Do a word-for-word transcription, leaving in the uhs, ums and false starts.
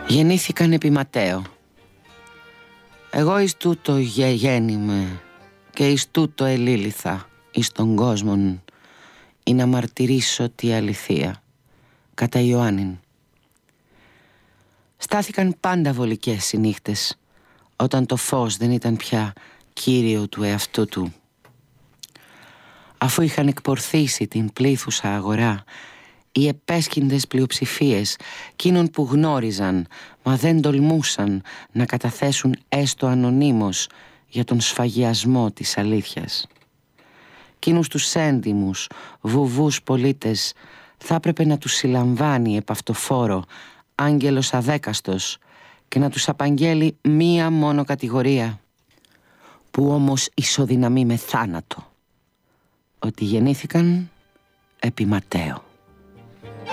Γεννήθηκαν επί Ματέο. Εγώ εις τούτο γε, γέννημαι και εις τούτο ελήλυθα εις τον κόσμον, ή να μαρτυρήσω τη αληθεία. Κατά Ιωάννην. Στάθηκαν πάντα βολικές οι νύχτες, όταν το φως δεν ήταν πια κύριο του εαυτού του. Αφού είχαν εκπορθήσει την πλήθουσα αγορά, οι επέσχυντες πλειοψηφίες εκείνων που γνώριζαν μα δεν τολμούσαν να καταθέσουν έστω ανωνύμως για τον σφαγιασμό της αλήθειας. Εκείνους τους έντιμους, βουβούς πολίτες θα έπρεπε να τους συλλαμβάνει επ' αυτοφόρο άγγελος αδέκαστος και να τους απαγγέλει μία μόνο κατηγορία, που όμως ισοδυναμεί με θάνατο, ότι γεννήθηκαν επί Ματέο.